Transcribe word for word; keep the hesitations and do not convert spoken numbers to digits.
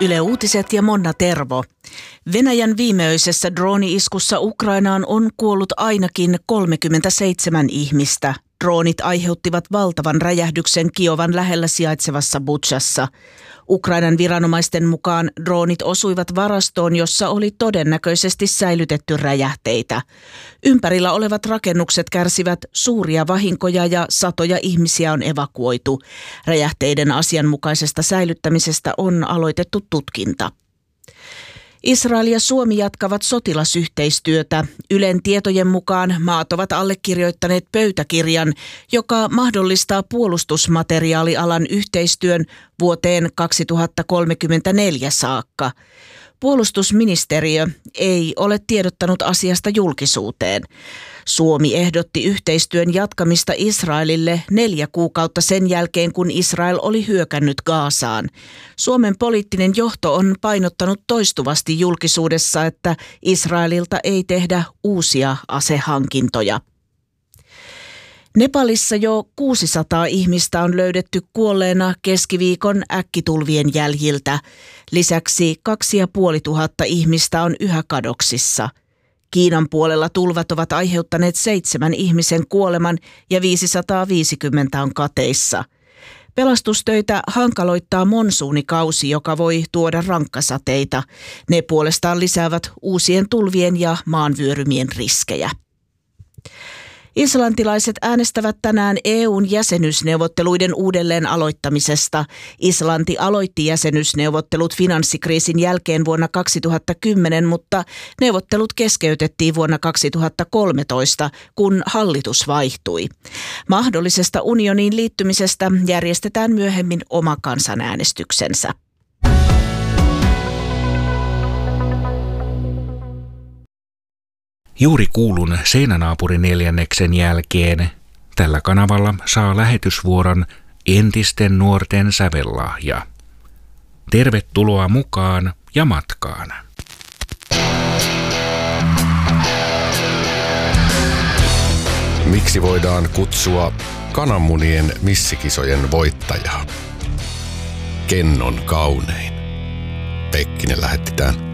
Yle Uutiset ja Monna Tervo. Venäjän viimeisessä drooni-iskussa Ukrainaan on kuollut ainakin kolmekymmentäseitsemän ihmistä. Droonit aiheuttivat valtavan räjähdyksen Kiovan lähellä sijaitsevassa Butšassa. Ukrainan viranomaisten mukaan droonit osuivat varastoon, jossa oli todennäköisesti säilytetty räjähteitä. Ympärillä olevat rakennukset kärsivät suuria vahinkoja ja satoja ihmisiä on evakuoitu. Räjähteiden asianmukaisesta säilyttämisestä on aloitettu tutkinta. Israel ja Suomi jatkavat sotilasyhteistyötä. Ylen tietojen mukaan maat ovat allekirjoittaneet pöytäkirjan, joka mahdollistaa puolustusmateriaalialan yhteistyön vuoteen kaksituhattakolmekymmentäneljä saakka. Puolustusministeriö ei ole tiedottanut asiasta julkisuuteen. Suomi ehdotti yhteistyön jatkamista Israelille neljä kuukautta sen jälkeen, kun Israel oli hyökännyt Gazaan. Suomen poliittinen johto on painottanut toistuvasti julkisuudessa, että Israelilta ei tehdä uusia asehankintoja. Nepalissa jo kuusisataa ihmistä on löydetty kuolleena keskiviikon äkkitulvien jäljiltä. Lisäksi kaksituhattaviisisataa ihmistä on yhä kadoksissa. Kiinan puolella tulvat ovat aiheuttaneet seitsemän ihmisen kuoleman ja viisisataaviisikymmentä on kateissa. Pelastustöitä hankaloittaa monsuunikausi, joka voi tuoda rankkasateita. Ne puolestaan lisäävät uusien tulvien ja maanvyörymien riskejä. Islantilaiset äänestävät tänään E U:n jäsenyysneuvotteluiden uudelleen aloittamisesta. Islanti aloitti jäsenyysneuvottelut finanssikriisin jälkeen vuonna kaksituhattakymmenen, mutta neuvottelut keskeytettiin vuonna kaksituhattakolmetoista, kun hallitus vaihtui. Mahdollisesta unioniin liittymisestä järjestetään myöhemmin oma kansanäänestyksensä. Juuri kuulun Seinänaapurin neljänneksen jälkeen. Tällä kanavalla saa lähetysvuoron entisten nuorten sävellahja. Tervetuloa mukaan ja matkaan. Miksi voidaan kutsua kananmunien missikisojen voittajaa? Kennon kaunein. Pekkinen lähetti tän.